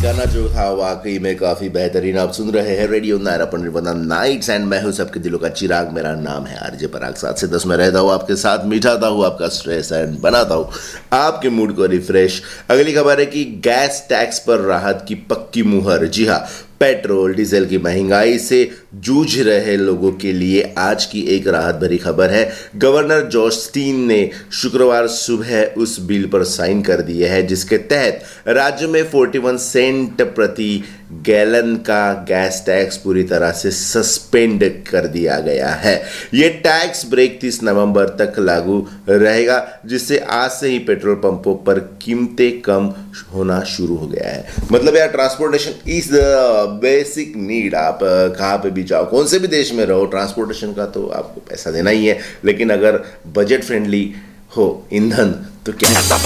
गाना जो था वाकई में काफी बेहतरीन। आप सुन रहे हैं रेडियो नायरा नाइट्स एंड मैं हूं सबके दिलों का चिराग। मेरा नाम है आरजे पराग। 7 से 10 में रहता हूं आपके साथ, मिटाता हूं आपका स्ट्रेस एंड बनाता हूं आपके मूड को रिफ्रेश। अगली खबर है कि गैस टैक्स पर राहत की पक्की मुहर। जी हाँ, पेट्रोल डीजल की महंगाई से जूझ रहे लोगों के लिए आज की एक राहत भरी खबर है। गवर्नर जॉस्टीन ने शुक्रवार सुबह उस बिल पर साइन कर दिए हैं जिसके तहत राज्य में 41 सेंट प्रति गैलन का गैस टैक्स पूरी तरह से सस्पेंड कर दिया गया है। ये टैक्स ब्रेक 30 नवंबर तक लागू रहेगा, जिससे आज से ही पेट्रोल पंपों पर कीमतें कम होना शुरू हो गया है। मतलब यार, transportation is the basic need. आप कहाँ पे भी जाओ, कौन से भी देश में रहो, ट्रांसपोर्टेशन का तो आपको पैसा देना ही है। लेकिन अगर बजट फ्रेंडली हो ईंधन तो क्या